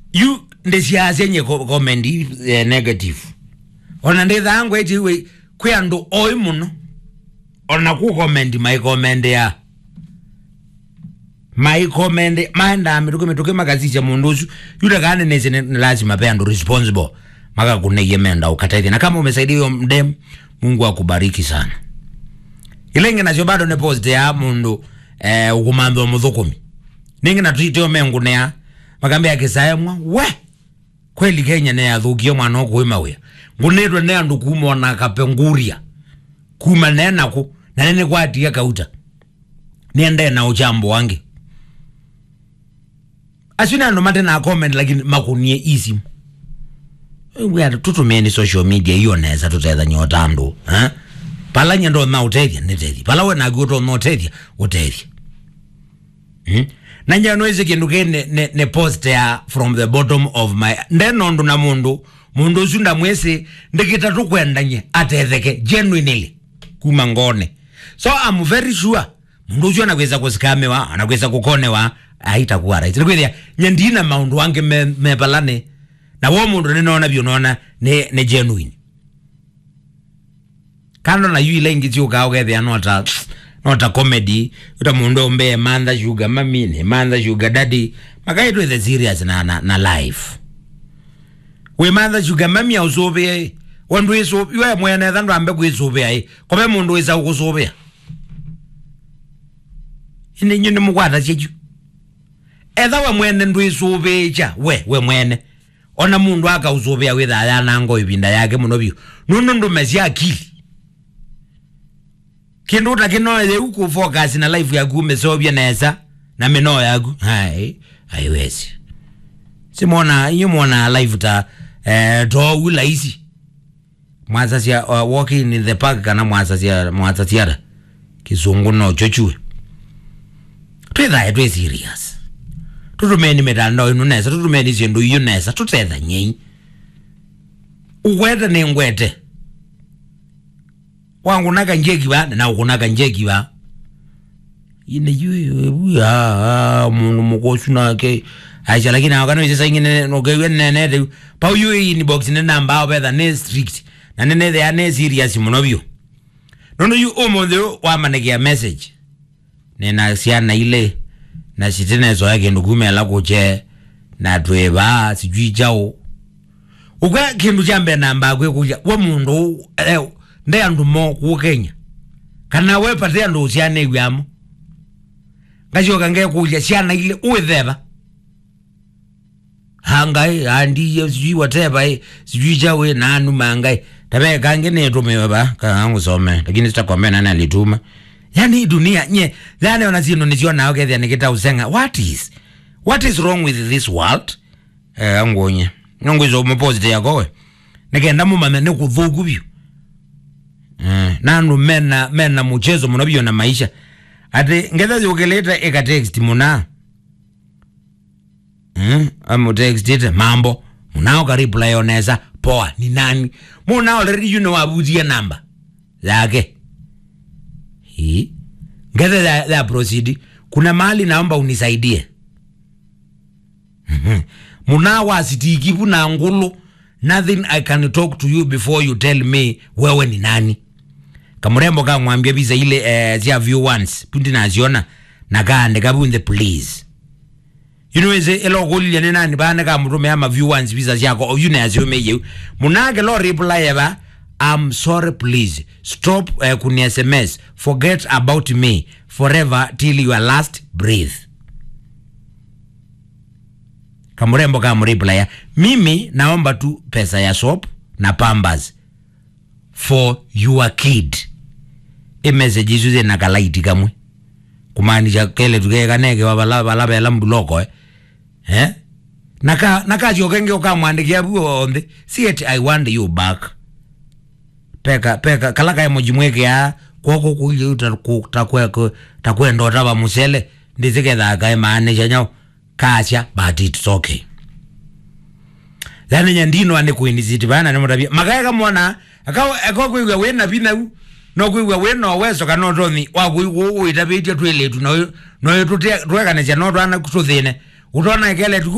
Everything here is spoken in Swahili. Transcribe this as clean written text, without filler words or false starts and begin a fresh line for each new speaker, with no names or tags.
you ndesiaze nye comment negative ona ndetha ngwe tiwe kuyando oi muno ona ku comment my comment ya my comment manda mituke magazicha munduzu yule kane neze lazima pe ando responsible maka kuneyemenda ukataidi na kama umesaidia mdem Mungu akubariki sana ilenge na bado ne post ya mundu ukumambe omudhukumi ningi na tuiteo mengu nea makambe akisayemwa we kweli Kenya ne yathukie mwana okuima we ngunetwe ne andu kuma na kapenguria kuma nena ku na nene kwatia kauta niende na uchambo wange asina ndo mate na comment lakini makunie easy we are tutumeni social media hiyo neza tuteza nyotando pala nyendo na utedia netedi pala we na goto no tedia utedia na njano eze kinduke ne post ya from the bottom of my ndeno ndo na mundu sunda mwese ndekita tukwenda nye atetheke genuinely kumangone so I'm very sure mundu uju anakweza kusikamewa anakweza kukonewa haitakuwa right nikwethia nyendina maundu wange mepalane na wo mundu ninaona bionona ne genuine kando na yu ile ngiti ukaogethia nota comedy uta mundu ombe manda sugar mamine manda sugar daddy makaitwe the serious na life we manda sugar mami ausobe wandu eso ywe mwene thandu ambe kwisobe ai kobe mundu isa ukusobe ine nyine mukwata cheju etha we mwene ndu isobe cha we mwene ona mundu aka usobe witha ya nango ibinda yake muno bio nundu mezi akili kindu utakino ye uku focus na life yaku mesobia neza na meno yaku haiwezi simona yumona life ta do ula easy mwazasia walking in the park kana mwazasia kizungu no chochue twetha serious tutumeni metando inu neza tutumeni zindu yu neza tutetha nyei uwete ni ngwete wangu naka njekiwa na ukunaka njekiwa ine yu mungu mkosu nake aisha lakini wakano isesa ingine nokewe nene pao yu ini box ne namba obetha ne strict na nene thea ne serious munobio nono yu omodeo wamanekea message nena siana ile na sitenezo yake ndukume la kuche na tweba sijui jao uka kindu jambe namba kwe kuja wa mundu nde andu mo ku Kenya kana we pate andu siane gwamo ngajo kange kuja siana ile uwetheba hangai andi sijui whatever sijui jawe na anu mangai tabe kange ne tumewa kangu some lakini sitakwambia nani alituma yani dunia nye yani wanazino niziona okay then nikita usenga what is wrong with this world angonye ngwizo umpositive yako nikenda mumame ne kudhugu bio nanu mena mchezo munobio na maisha ate ngeza ziukeleta eka text muna amu text ite mambo munao ka reply oneza poa ni nani munao already you know abudia number yake ngeza la proceed kuna mahali naomba unisaidie munao asitikibu na ngulu nothing I can talk to you before you tell me wewe ni nani kamurembo ka mwambia biza ile zia view once pundi na ziona na gande kabunde please you know eze elo golile ne nani bana ka murume ama view once biza yako you know azio meje munage lo reply eba I'm sorry please stop kuni SMS forget about me forever till your last breath kamurembo ka mreply mimi naomba tu pesa ya soap na Pampers for your kid message izuze nakalaiti kamwe kumaanisha kele tukeka nege wabala bela mbuloko naka jokenge okamwandikia buo onde see it I want you back peka kalaka emoji mweke ya kwako kuye takwenda taba musele ndizike dha maanisha nyao kacha but it's okay lani nyandino ane kuiniziti bana ne mutabia magaya kamona akawa kuiwa wena bina no kuiwa wena weso kanotoni wa kuiwa itabitia tweletu no tuteka ne chano twana kututhine utona kele